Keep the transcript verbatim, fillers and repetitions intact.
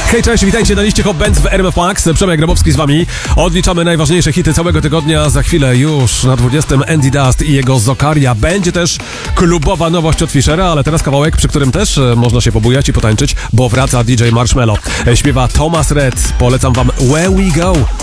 Hej, cześć, witajcie na liście Hot Bands w R M F Max. Przemek Grabowski z wami. Odliczamy najważniejsze hity całego tygodnia. Za chwilę już na dwudziestym Andy Dust i jego Zokaria. Będzie też klubowa nowość od Fischera, ale teraz kawałek, przy którym też można się pobujać i potańczyć, bo wraca D J Marshmello. Śpiewa Thomas Red. Polecam wam Where We Go.